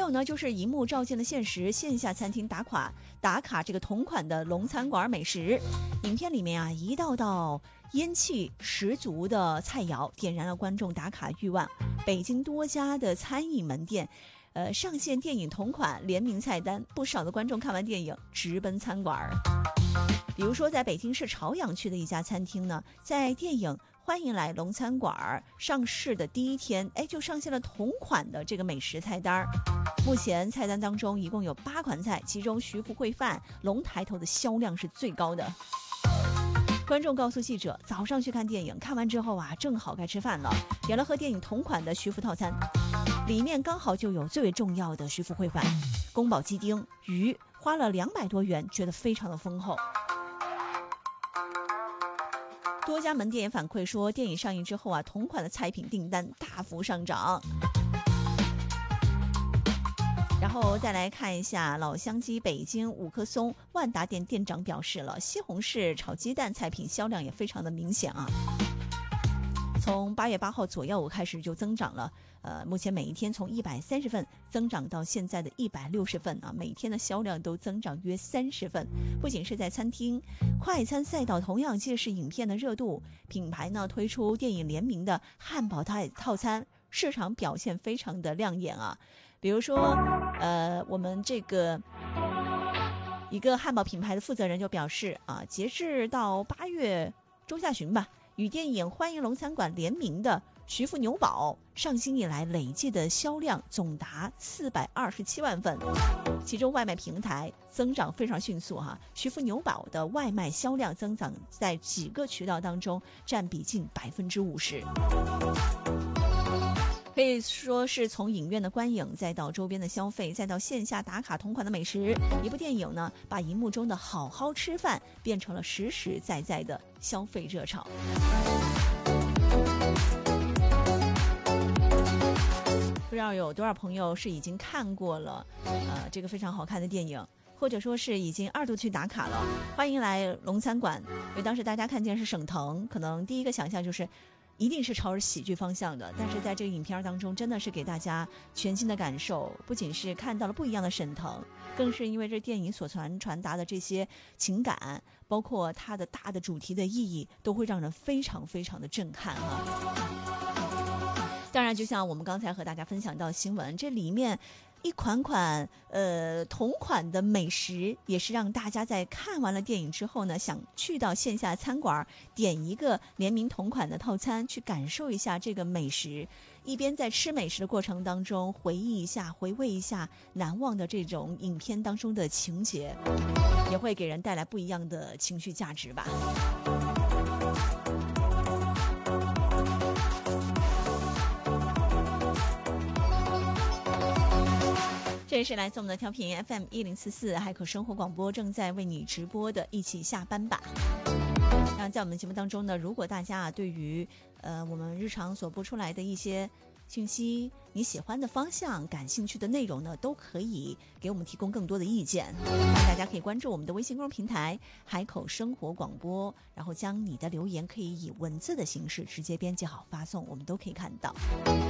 有呢，就是荧幕照见了现实，线下餐厅打卡这个同款的龙餐馆美食。影片里面啊，一道道烟气十足的菜肴点燃了观众打卡欲望。北京多家的餐饮门店上线电影同款联名菜单，不少的观众看完电影直奔餐馆。比如说在北京市朝阳区的一家餐厅呢，在电影欢迎来龙餐馆上市的第一天，就上线了同款的这个美食菜单。目前菜单当中一共有8款菜，其中徐福烩饭龙抬头的销量是最高的。观众告诉记者，早上去看电影，看完之后啊，正好该吃饭了，点了和电影同款的徐福套餐，里面刚好就有最为重要的徐福烩饭、宫保鸡丁、鱼，花了200多元，觉得非常的丰厚。多家门店也反馈说，电影上映之后啊，同款的菜品订单大幅上涨。然后再来看一下老乡鸡北京五棵松万达店店长表示了，西红柿炒鸡蛋菜品销量也非常的明显啊。从8月8号左右开始就增长了，目前每一天从130份增长到现在的160份啊，每天的销量都增长约30份。不仅是在餐厅，快餐赛道同样借势影片的热度，品牌呢推出电影联名的汉堡套餐，市场表现非常的亮眼啊。比如说，我们这个一个汉堡品牌的负责人就表示啊，截至到8月中下旬吧，与电影欢迎龙餐馆联名的徐福牛堡上新以来累计的销量总达427万份，其中外卖平台增长非常迅速哈，徐福牛堡的外卖销量增长在几个渠道当中占比近50%。可以说是从影院的观影，再到周边的消费，再到线下打卡同款的美食，一部电影呢，把荧幕中的好好吃饭变成了实实在在的消费热潮。不知道有多少朋友是已经看过了这个非常好看的电影，或者说是已经2度去打卡了。欢迎来龙餐馆，因为当时大家看见是沈腾，可能第一个想象就是一定是朝着喜剧方向的，但是在这个影片当中真的是给大家全新的感受，不仅是看到了不一样的沈腾，更是因为这电影所传达的这些情感，包括它的大的主题的意义，都会让人非常非常的震撼当然就像我们刚才和大家分享到新闻，这里面一款同款的美食，也是让大家在看完了电影之后呢，想去到线下餐馆点一个联名同款的套餐，去感受一下这个美食，一边在吃美食的过程当中回味一下难忘的这种影片当中的情节，也会给人带来不一样的情绪价值吧。这里是来自我们的调频 FM1044 海口生活广播正在为你直播的一起下班吧。那在我们节目当中呢，如果大家对于我们日常所播出来的一些信息，你喜欢的方向、感兴趣的内容呢，都可以给我们提供更多的意见。大家可以关注我们的微信公众平台海口生活广播，然后将你的留言可以以文字的形式直接编辑好发送，我们都可以看到。